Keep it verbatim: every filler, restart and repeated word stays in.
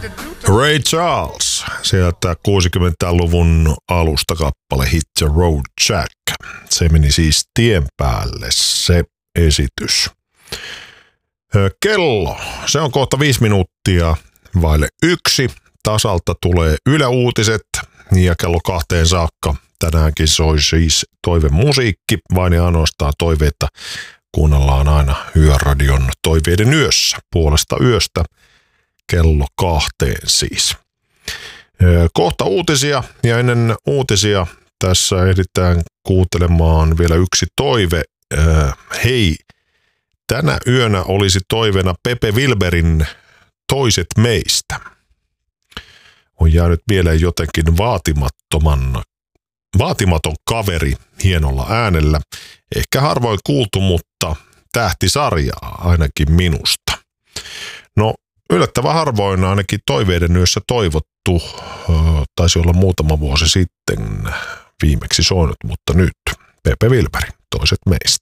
Ray Charles, sieltä kuusikymmentäluvun alusta kappale Hit the Road Jack. Se meni siis tien päälle, se esitys. Kello, se on kohta viisi minuuttia vaille yksi. Tasalta tulee Yle Uutiset ja kello kahteen saakka tänäänkin soi siis toivemusiikki. Vain ja ainoastaan toiveita kuunnellaan aina Yöradion toiveiden yössä, puolesta yöstä kello kahteen siis. Kohta uutisia ja ennen uutisia tässä ehditään kuuntelemaan vielä yksi toive. Hei, tänä yönä olisi toiveena Pepe Wilberin Toiset meistä. On jäänyt mieleen jotenkin vaatimattoman, vaatimaton kaveri hienolla äänellä. Ehkä harvoin kuultu, mutta tähtisarjaa ainakin minusta. No yllättävän harvoin ainakin toiveiden yössä toivottu. Taisi olla muutama vuosi sitten viimeksi soinut, mutta nyt Pepe Wilberi, Toiset meistä.